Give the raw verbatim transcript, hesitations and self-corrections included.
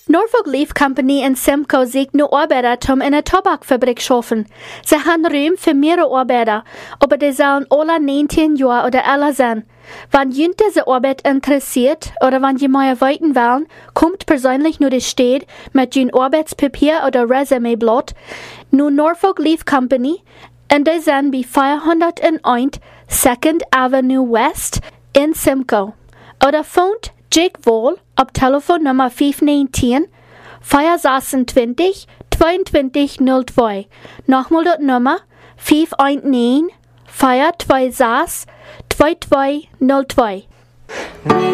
Norfolk Leaf Company in Simcoe sucht nur Arbeiter, um in einer Tabakfabrik zu arbeiten. Sie haben Raum für mehrere Arbeiter, aber die sollen alle neunzehn Jahre oder älter sein. Wenn jemand diese Arbeit interessiert oder wenn ihr mehr weiten wollen, kommt persönlich nur die Stadt mit ihrem Arbeitspapier oder Resümeblatt nur Norfolk Leaf Company und die sind bei vierhunderteins Second Avenue West in Simcoe. Oder phont Jake Wall auf Telefonnummer fünf neun eins, vier sechsundzwanzig, zweiundzwanzig null zwei. Nochmal das Nummer fünf eins neun, vier zwei sechs, zwei zwei null zwei.